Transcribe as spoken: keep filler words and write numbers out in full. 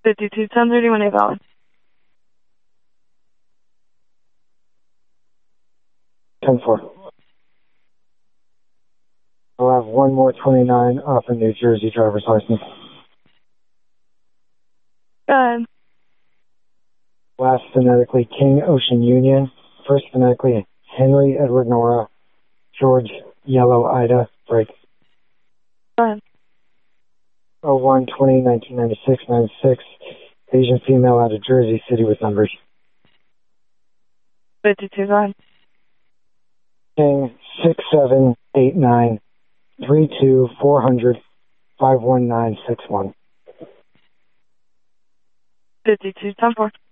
fifty-two ten thirty-one eight valid. ten four. I'll have one more twenty-nine off a New Jersey driver's license. Go ahead. Last phonetically, King Ocean Union. First phonetically, Henry Edward Nora, George Yellow Ida, break. Go ahead. oh one twenty nineteen ninety-six ninety-six, Asian female out of Jersey City with numbers. fifty-two, go ahead. King six seven eight nine three two four hundred five one nine six one. fifty-two ten four.